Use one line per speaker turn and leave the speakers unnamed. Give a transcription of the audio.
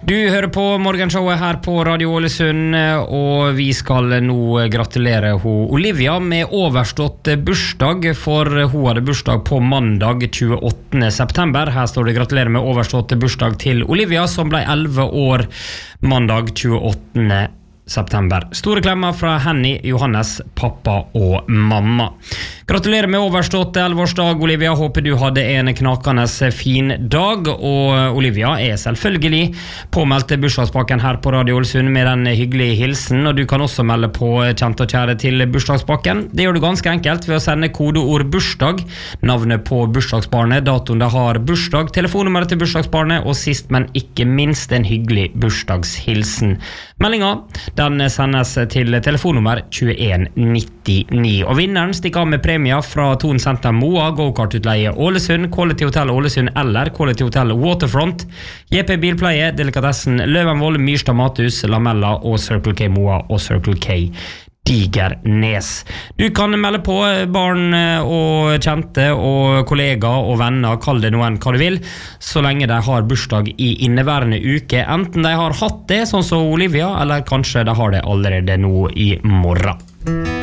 Du hører på morgenshowet her på Radio Ålesund, og vi skal nå gratulere Olivia med overstått bursdag, for hun hadde bursdag på mandag 28. september. Her står det gratulerer med overstått bursdag til Olivia, som ble 11 år mandag 28. september. Store klemmer fra Henny, Johannes, pappa og mamma. Gratulerer med overstått 11-årsdag, Olivia. Håper du hadde en knakende fin dag, og Olivia er selvfølgelig påmeldt bursdagspakken her på Radio Ålesund med den hyggelige hilsen, og du kan også melde på kjent og kjære til bursdagspakken. Det gjør du ganske enkelt ved å sende kodeord bursdag, navnet på bursdagsbarnet, datoen det har bursdag, telefonnummeret til bursdagsbarnet, og sist, men ikke minst, en hyggelig bursdagshilsen. Meldingen, den sendes til telefonnummer 2199, og vinneren stikker av med premier fra Thon Senter Moa, Go-Kart-utleie Ålesund, Quality Hotel Ålesund eller Quality Hotel Waterfront, JP Bilpleie, Delikatessen Løvenvoll, Myrstad Mathus, Lamella og Circle K Moa og Circle K Digernes. Du kan melde på barn og kjente og kollegaer og venner, kall det noen hva du vil, så lenge de har bursdag i inneværende uke, enten de har hatt det, sånn som Olivia, eller kanskje de har det allerede nå i morgen.